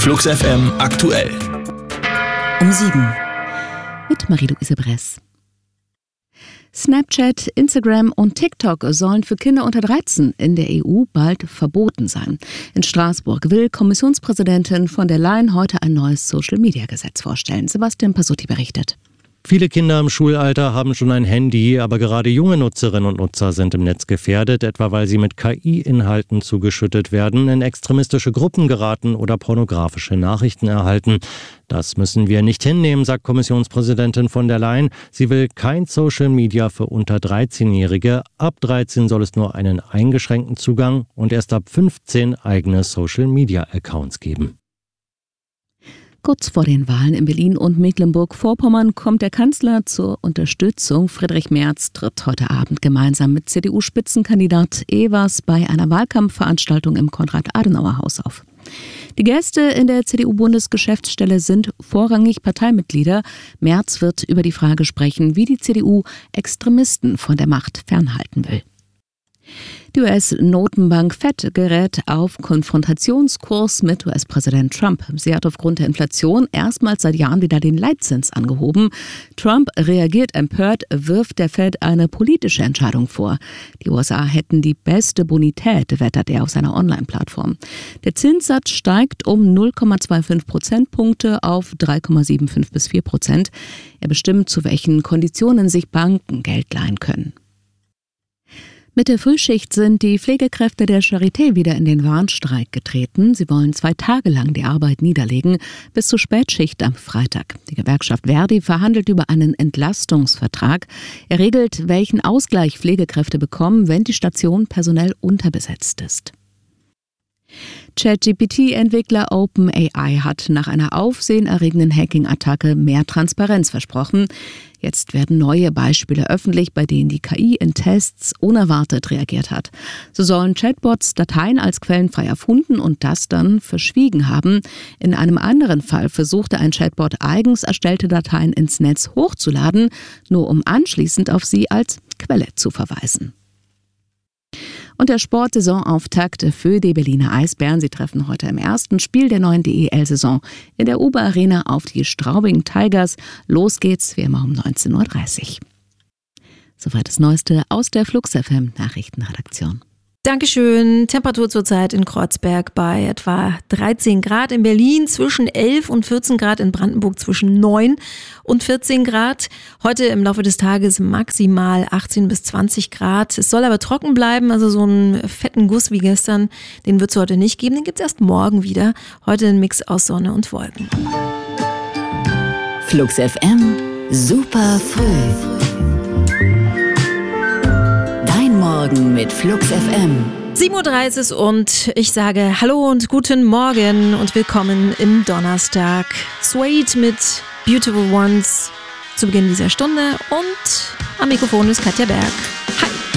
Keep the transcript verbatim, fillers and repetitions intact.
Flux F M aktuell. Um sieben. Mit Marie-Louise Bress. Snapchat, Instagram und TikTok sollen für Kinder unter dreizehn in der E U bald verboten sein. In Straßburg will Kommissionspräsidentin von der Leyen heute ein neues Social-Media-Gesetz vorstellen. Sebastian Pasutti berichtet. Viele Kinder im Schulalter haben schon ein Handy, aber gerade junge Nutzerinnen und Nutzer sind im Netz gefährdet, etwa weil sie mit K I-Inhalten zugeschüttet werden, in extremistische Gruppen geraten oder pornografische Nachrichten erhalten. Das müssen wir nicht hinnehmen, sagt Kommissionspräsidentin von der Leyen. Sie will kein Social Media für unter dreizehnjährige. Ab dreizehn soll es nur einen eingeschränkten Zugang und erst ab fünfzehn eigene Social Media Accounts geben. Kurz vor den Wahlen in Berlin und Mecklenburg-Vorpommern kommt der Kanzler zur Unterstützung. Friedrich Merz tritt heute Abend gemeinsam mit C D U-Spitzenkandidat Evers bei einer Wahlkampfveranstaltung im Konrad-Adenauer-Haus auf. Die Gäste in der C D U-Bundesgeschäftsstelle sind vorrangig Parteimitglieder. Merz wird über die Frage sprechen, wie die C D U Extremisten von der Macht fernhalten will. Die U S-Notenbank Fed gerät auf Konfrontationskurs mit U S-Präsident Trump. Sie hat aufgrund der Inflation erstmals seit Jahren wieder den Leitzins angehoben. Trump reagiert empört, wirft der Fed eine politische Entscheidung vor. Die U S A hätten die beste Bonität, wettert er auf seiner Online-Plattform. Der Zinssatz steigt um null Komma fünfundzwanzig Prozentpunkte auf drei Komma fünfundsiebzig bis vier Prozent. Er bestimmt, zu welchen Konditionen sich Banken Geld leihen können. Mit der Frühschicht sind die Pflegekräfte der Charité wieder in den Warnstreik getreten. Sie wollen zwei Tage lang die Arbeit niederlegen, bis zur Spätschicht am Freitag. Die Gewerkschaft Verdi verhandelt über einen Entlastungsvertrag. Er regelt, welchen Ausgleich Pflegekräfte bekommen, wenn die Station personell unterbesetzt ist. ChatGPT-Entwickler OpenAI hat nach einer aufsehenerregenden Hacking-Attacke mehr Transparenz versprochen. Jetzt werden neue Beispiele öffentlich, bei denen die K I in Tests unerwartet reagiert hat. So sollen Chatbots Dateien als quellenfrei erfunden und das dann verschwiegen haben. In einem anderen Fall versuchte ein Chatbot eigens erstellte Dateien ins Netz hochzuladen, nur um anschließend auf sie als Quelle zu verweisen. Und der Sportsaisonauftakt für die Berliner Eisbären. Sie treffen heute im ersten Spiel der neuen D E L-Saison in der Uber Arena auf die Straubing Tigers. Los geht's wie immer um neunzehn Uhr dreißig. Soweit das Neueste aus der Flux F M Nachrichtenredaktion. Dankeschön. Temperatur zurzeit in Kreuzberg bei etwa dreizehn Grad, in Berlin zwischen elf und vierzehn Grad, in Brandenburg zwischen neun und vierzehn Grad. Heute im Laufe des Tages maximal achtzehn bis zwanzig Grad. Es soll aber trocken bleiben, also so einen fetten Guss wie gestern, den wird es heute nicht geben. Den gibt es erst morgen wieder. Heute ein Mix aus Sonne und Wolken. Flux F M, super früh. Morgen mit Flux F M. sieben Uhr dreißig und ich sage Hallo und guten Morgen und willkommen im Donnerstag. Suede mit Beautiful Ones zu Beginn dieser Stunde und am Mikrofon ist Katja Berg.